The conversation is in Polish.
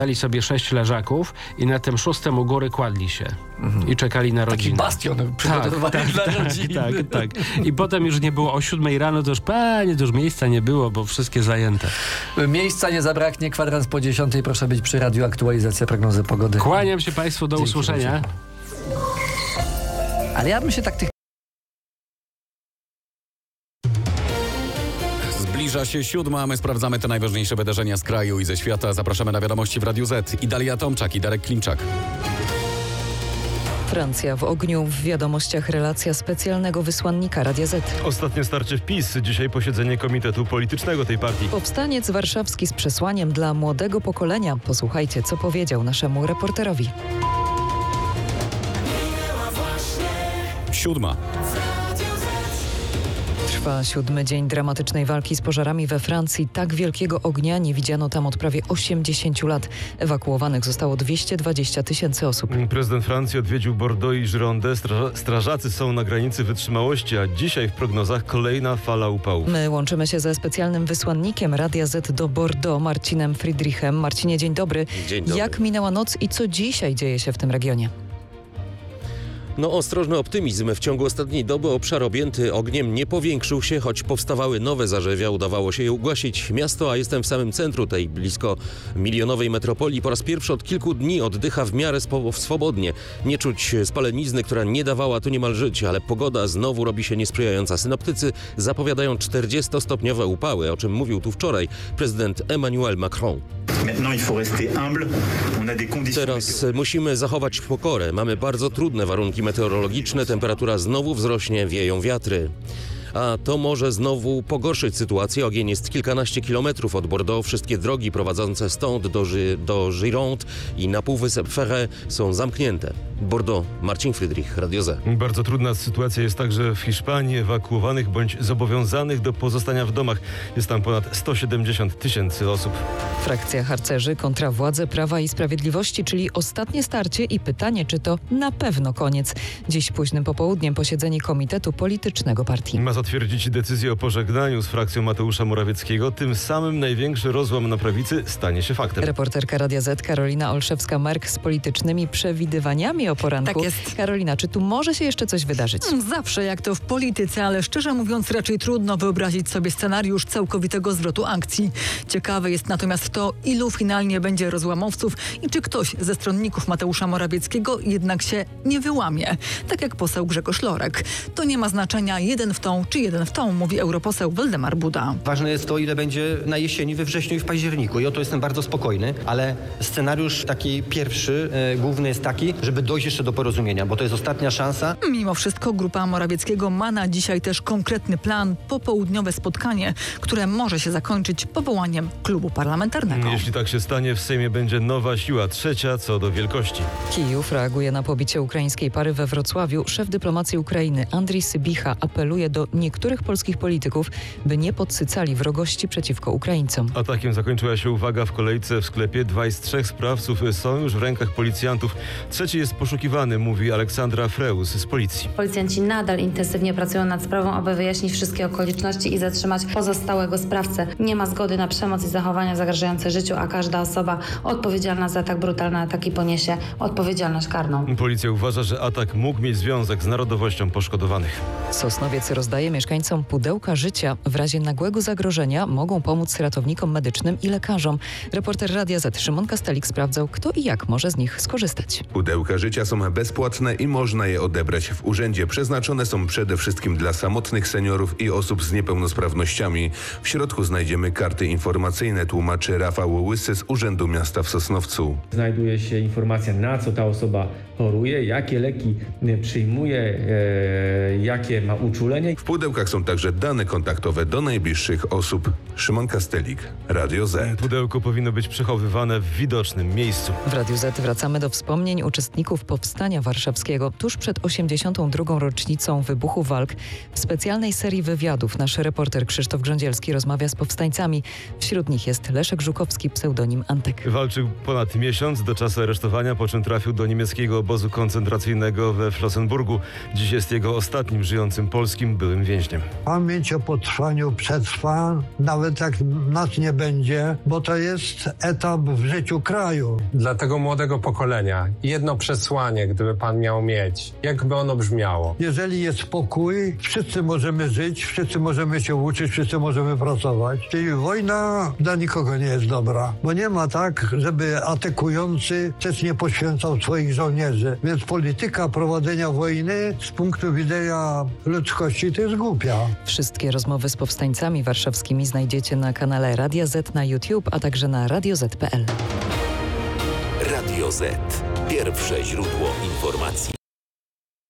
Dali sobie 6 leżaków i na tym 6 u góry kładli się i czekali na rodzinę. Taki bastion przygotowany dla rodziny. Tak. I potem już nie było o 7 rano, to już to już miejsca nie było, bo wszystkie zajęte. Miejsca nie zabraknie, kwadrans po 10. Proszę być przy radiu, aktualizacja prognozy pogody. Kłaniam się Państwu, do usłyszenia. Ale ja bym się tak Zbliża się 7, a my sprawdzamy te najważniejsze wydarzenia z kraju i ze świata. Zapraszamy na wiadomości w Radiu Z. Idalia Tomczak i Darek Klimczak. Francja w ogniu. W wiadomościach relacja specjalnego wysłannika Radia Z. Ostatnie starcie w PiS. Dzisiaj posiedzenie komitetu politycznego tej partii. Powstaniec warszawski z przesłaniem dla młodego pokolenia. Posłuchajcie, co powiedział naszemu reporterowi. 7. Trwa 7. dzień dramatycznej walki z pożarami we Francji. Tak wielkiego ognia nie widziano tam od prawie 80 lat. Ewakuowanych zostało 220 000 osób. Prezydent Francji odwiedził Bordeaux i Girondę. Strażacy są na granicy wytrzymałości, a dzisiaj w prognozach kolejna fala upałów. My łączymy się ze specjalnym wysłannikiem Radia Z do Bordeaux, Marcinem Friedrichem. Marcinie, dzień dobry. Dzień dobry. Jak minęła noc i co dzisiaj dzieje się w tym regionie? Ostrożny optymizm. W ciągu ostatniej doby obszar objęty ogniem nie powiększył się, choć powstawały nowe zarzewia, udawało się je ugasić. Miasto, a jestem w samym centrum tej blisko milionowej metropolii, po raz pierwszy od kilku dni oddycha w miarę swobodnie. Nie czuć spalenizny, która nie dawała tu niemal żyć, ale pogoda znowu robi się niesprzyjająca. Synoptycy zapowiadają 40-stopniowe upały, o czym mówił tu wczoraj prezydent Emmanuel Macron. Teraz musimy zachować pokorę. Mamy bardzo trudne warunki meteorologiczne, temperatura znowu wzrośnie, wieją wiatry. A to może znowu pogorszyć sytuację. Ogień jest kilkanaście kilometrów od Bordeaux. Wszystkie drogi prowadzące stąd do Gironde i na półwysep Ferret są zamknięte. Bordeaux, Marcin Friedrich, Radio Z. Bardzo trudna sytuacja jest także w Hiszpanii. Ewakuowanych bądź zobowiązanych do pozostania w domach jest tam ponad 170 000 osób. Frakcja harcerzy kontra władze Prawa i Sprawiedliwości, czyli ostatnie starcie i pytanie, czy to na pewno koniec. Dziś późnym popołudniem posiedzenie Komitetu Politycznego Partii. Ma zatwierdzić decyzję o pożegnaniu z frakcją Mateusza Morawieckiego. Tym samym największy rozłam na prawicy stanie się faktem. Reporterka Radia Z Karolina Olszewska-Merk z politycznymi przewidywaniami o poranku. Tak jest. Karolina, czy tu może się jeszcze coś wydarzyć? Zawsze jak to w polityce, ale szczerze mówiąc raczej trudno wyobrazić sobie scenariusz całkowitego zwrotu akcji. Ciekawe jest natomiast to, ilu finalnie będzie rozłamowców i czy ktoś ze stronników Mateusza Morawieckiego jednak się nie wyłamie. Tak jak poseł Grzegorz Lorek. To nie ma znaczenia jeden w tą czy jeden w tą, mówi europoseł Waldemar Buda. Ważne jest to, ile będzie na jesieni, we wrześniu i w październiku. I o to jestem bardzo spokojny, ale scenariusz taki pierwszy, główny jest taki, żeby dojść jeszcze do porozumienia, bo to jest ostatnia szansa. Mimo wszystko grupa Morawieckiego ma na dzisiaj też konkretny plan, popołudniowe spotkanie, które może się zakończyć powołaniem klubu parlamentarnego. Jeśli tak się stanie, w Sejmie będzie nowa siła, trzecia co do wielkości. Kijów reaguje na pobicie ukraińskiej pary we Wrocławiu. Szef dyplomacji Ukrainy Andrii Sybicha apeluje do niektórych polskich polityków, by nie podsycali wrogości przeciwko Ukraińcom. Atakiem zakończyła się uwaga w kolejce w sklepie. 2 z 3 sprawców są już w rękach policjantów. Trzeci jest poszukiwany, mówi Aleksandra Freus z policji. Policjanci nadal intensywnie pracują nad sprawą, aby wyjaśnić wszystkie okoliczności i zatrzymać pozostałego sprawcę. Nie ma zgody na przemoc i zachowania zagrażające życiu, a każda osoba odpowiedzialna za tak brutalne ataki poniesie odpowiedzialność karną. Policja uważa, że atak mógł mieć związek z narodowością poszkodowanych. Sosnowiec rozdaje mieszkańcom pudełka życia. W razie nagłego zagrożenia mogą pomóc ratownikom medycznym i lekarzom. Reporter Radia Z Szymon Kastelik sprawdzał, kto i jak może z nich skorzystać. Pudełka życia są bezpłatne i można je odebrać w urzędzie. Przeznaczone są przede wszystkim dla samotnych seniorów i osób z niepełnosprawnościami. W środku znajdziemy karty informacyjne, tłumaczy Rafał Łysy z Urzędu Miasta w Sosnowcu. Znajduje się informacja, na co ta osoba choruje, jakie leki przyjmuje, jakie ma uczulenie. W pudełkach są także dane kontaktowe do najbliższych osób. Szymon Kastelik, Radio Z. Pudełko powinno być przechowywane w widocznym miejscu. W Radiu Z wracamy do wspomnień uczestników Powstania Warszawskiego. Tuż przed 82. rocznicą wybuchu walk w specjalnej serii wywiadów nasz reporter Krzysztof Grządzielski rozmawia z powstańcami. Wśród nich jest Leszek Żukowski, pseudonim Antek. Walczył ponad miesiąc do czasu aresztowania, po czym trafił do niemieckiego obozu koncentracyjnego we Flossenburgu. Dziś jest jego ostatnim żyjącym polskim byłym więźniem. więźniem. Pamięć o potrwaniu przetrwa, nawet jak nas nie będzie, bo to jest etap w życiu kraju. Dla tego młodego pokolenia jedno przesłanie, gdyby pan miał mieć, jakby ono brzmiało? Jeżeli jest spokój, wszyscy możemy żyć, wszyscy możemy się uczyć, wszyscy możemy pracować. Czyli wojna dla nikogo nie jest dobra, bo nie ma tak, żeby atakujący też nie poświęcał swoich żołnierzy. Więc polityka prowadzenia wojny z punktu widzenia ludzkości to jest głupia. Wszystkie rozmowy z powstańcami warszawskimi znajdziecie na kanale Radia Z na YouTube, a także na radioz.pl. Radio Z. Pierwsze źródło informacji.